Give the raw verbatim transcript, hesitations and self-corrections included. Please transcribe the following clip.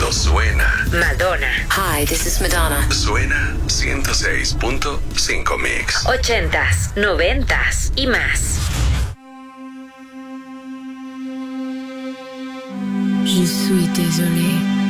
Cuando suena, Madonna. Hi, this is Madonna. suena ciento seis punto cinco Mix. Ochentas, noventas y más. Je suis désolée.